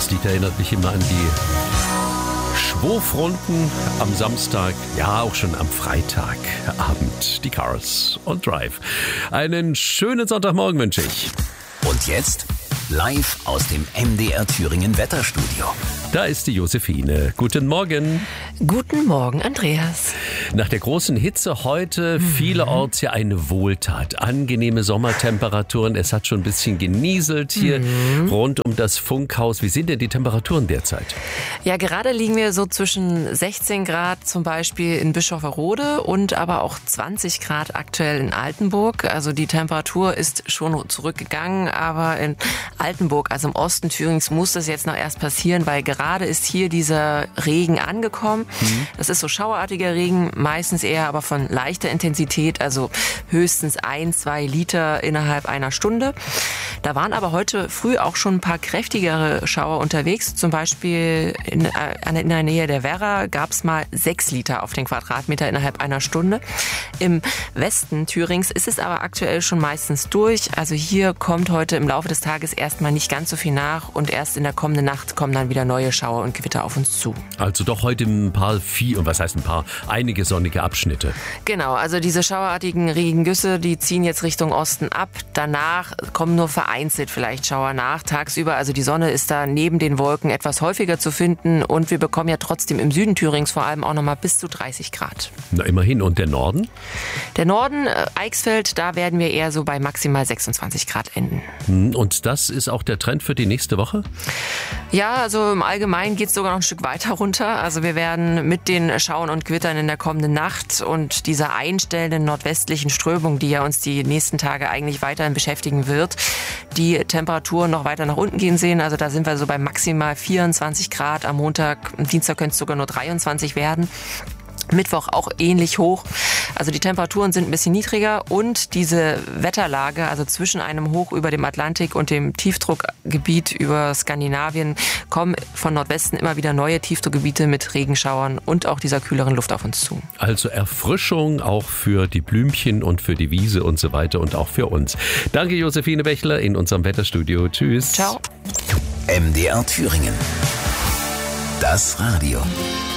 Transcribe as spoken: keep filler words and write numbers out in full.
Das Lied erinnert mich immer an die Schwurfrunden am Samstag, ja auch schon am Freitagabend. Die Cars on Drive. Einen schönen Sonntagmorgen wünsche ich. Und jetzt live aus dem M D R Thüringen Wetterstudio. Da ist die Josephine. Guten Morgen. Guten Morgen, Andreas. Nach der großen Hitze heute vielerorts ja eine Wohltat. Angenehme Sommertemperaturen. Es hat schon ein bisschen genieselt hier mhm. rund um das Funkhaus. Wie sind denn die Temperaturen derzeit? Ja, gerade liegen wir so zwischen sechzehn Grad zum Beispiel in Bischofferode und aber auch zwanzig Grad aktuell in Altenburg. Also die Temperatur ist schon zurückgegangen, aber in Altenburg, also im Osten Thürings, muss das jetzt noch erst passieren, weil gerade ist hier dieser Regen angekommen. Mhm. Das ist so schauerartiger Regen, meistens eher aber von leichter Intensität, also höchstens ein, zwei Liter innerhalb einer Stunde. Da waren aber heute früh auch schon ein paar kräftigere Schauer unterwegs. Zum Beispiel in, in der Nähe der Werra gab es mal sechs Liter auf den Quadratmeter innerhalb einer Stunde. Im Westen Thürings ist es aber aktuell schon meistens durch. Also hier kommt heute im Laufe des Tages erstmal nicht ganz so viel nach und erst in der kommenden Nacht kommen dann wieder neue Schauer und Gewitter auf uns zu. Also doch heute ein paar, viel, und was heißt ein paar, einige sonnige Abschnitte. Genau, also diese schauerartigen Regengüsse, die ziehen jetzt Richtung Osten ab. Danach kommen nur vereinzelt vielleicht Schauer nach, tagsüber. Also die Sonne ist da neben den Wolken etwas häufiger zu finden und wir bekommen ja trotzdem im Süden Thürings vor allem auch nochmal bis zu dreißig Grad. Na immerhin. Und der Norden? Der Norden, äh, Eichsfeld, da werden wir eher so bei maximal sechsundzwanzig Grad enden. Und das ist auch der Trend für die nächste Woche? Ja, also im Allgemeinen geht es sogar noch ein Stück weiter runter. Also wir werden mit den Schauern und Gewittern in der kommenden Nacht und dieser einstellenden nordwestlichen Strömung, die ja uns die nächsten Tage eigentlich weiterhin beschäftigen wird, die Temperaturen noch weiter nach unten gehen sehen. Also da sind wir so bei maximal vierundzwanzig Grad. Am Montag, am Dienstag könnte es sogar nur dreiundzwanzig werden. Mittwoch auch ähnlich hoch. Also die Temperaturen sind ein bisschen niedriger und diese Wetterlage, also zwischen einem Hoch über dem Atlantik und dem Tiefdruckgebiet über Skandinavien, kommen von Nordwesten immer wieder neue Tiefdruckgebiete mit Regenschauern und auch dieser kühleren Luft auf uns zu. Also Erfrischung auch für die Blümchen und für die Wiese und so weiter und auch für uns. Danke Josephine Bächler in unserem Wetterstudio. Tschüss. Ciao. M D R Thüringen. Das Radio.